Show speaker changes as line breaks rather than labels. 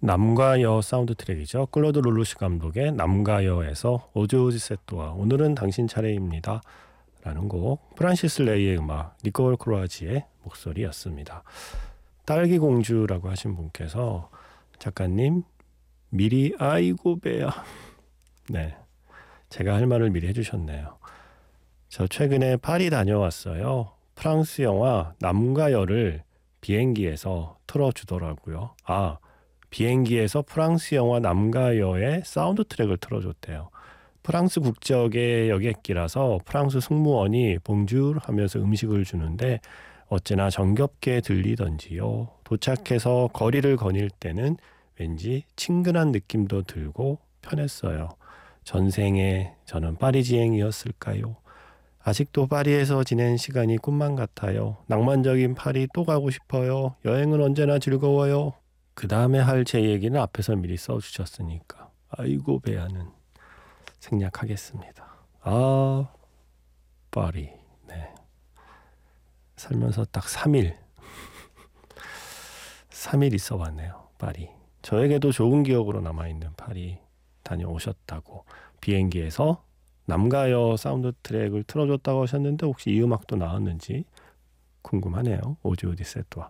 남과 여 사운드 트랙이죠. 클로드 룰루시 감독의 남과 여에서 오즈오디세토와 오늘은 당신 차례입니다 라는 곡, 프란시스 레이의 음악, 니콜 크로아지의 목소리였습니다. 딸기 공주라고 하신 분께서 작가님 미리 아이고 배야. 네, 제가 할 말을 미리 해주셨네요. 저 최근에 파리 다녀왔어요. 프랑스 영화 남과 여를 비행기에서 틀어주더라고요. 비행기에서 프랑스 영화 남과 여의 사운드 트랙을 틀어줬대요. 프랑스 국적의 여객기라서 프랑스 승무원이 봉주르 하면서 음식을 주는데 어째나 정겹게 들리던지요. 도착해서 거리를 거닐 때는 왠지 친근한 느낌도 들고 편했어요. 전생에 저는 파리지앵이었을까요? 아직도 파리에서 지낸 시간이 꿈만 같아요. 낭만적인 파리 또 가고 싶어요. 여행은 언제나 즐거워요. 그 다음에 할 제 얘기는 앞에서 미리 써주셨으니까 아이고 배야는 생략하겠습니다. 파리. 네. 살면서 딱 3일 3일 있어 봤네요. 파리. 저에게도 좋은 기억으로 남아있는 파리 다녀오셨다고, 비행기에서 남가여 사운드 트랙을 틀어줬다고 하셨는데 혹시 이 음악도 나왔는지 궁금하네요. 오즈오디세토와